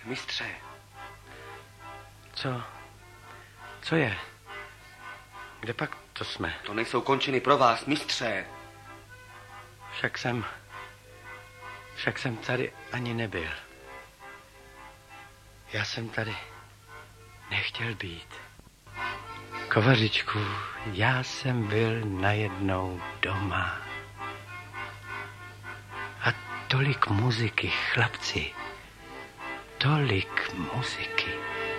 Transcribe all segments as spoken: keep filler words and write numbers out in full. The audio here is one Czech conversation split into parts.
Mistře. Co? Co je? Kde pak to jsme? To nejsou končiny pro vás, mistře. Však jsem... Však jsem tady ani nebyl. Já jsem tady nechtěl být. Kovařičku, já jsem byl najednou doma. A tolik muziky, chlapci. Tolik muziky.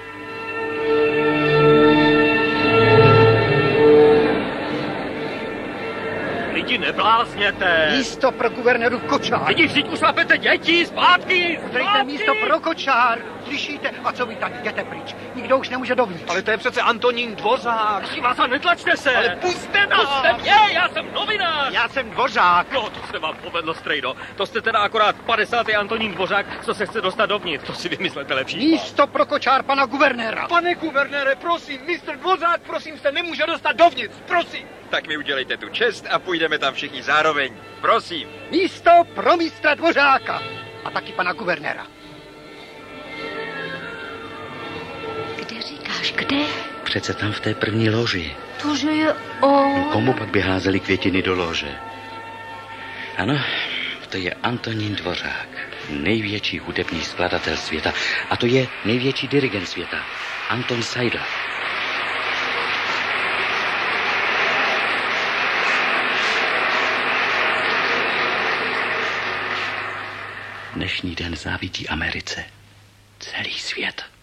Lidi, neblázněte! Místo pro guvernéru Kočár! Lidi, vždyť ušlapete děti, zpátky! Dejte místo pro Kočár! Slyšíte? A co vy tady? Jděte pryč. Nikdo už nemůže dovnitř. Ale to je přece Antonín Dvořák! Prosím vás, a netlačte se! Ale puste nás! Puste mě, já jsem novinář! Já jsem Dvořák! No, to se vám povedlo, strejdo. To jste teda akorát padesátý Antonín Dvořák, co se chce dostat dovnitř. To si vymyslete lepší. Místo pro Kočár pana guvernéra! Pane guvernére, prosím, mistr Dvořák, prosím, se nemůže dostat dovnitř, prosím! Tak mi udělejte tu čest a půjdeme tam všichni zároveň. Prosím. Místo pro mistra Dvořáka a taky pana guvernéra. Kde říkáš, kde? Přece tam v té první loži. Tože je on. Komu pak by házeli květiny do lože? Ano, to je Antonín Dvořák, největší hudební skladatel světa. A to je největší dirigent světa, Anton Seidl. Dnešní den závidí Americe. Celý svět.